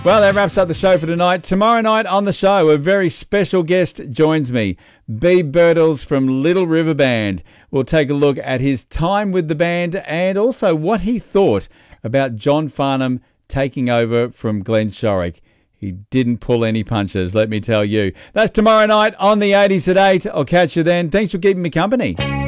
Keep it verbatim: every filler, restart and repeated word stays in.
Well, that wraps up the show for tonight. Tomorrow night on the show, a very special guest joins me, B. Birtles from Little River Band. We'll take a look at his time with the band and also what he thought about John Farnham taking over from Glenn Shorrock. He didn't pull any punches, let me tell you. That's tomorrow night on the eighties at eight. I'll catch you then. Thanks for keeping me company.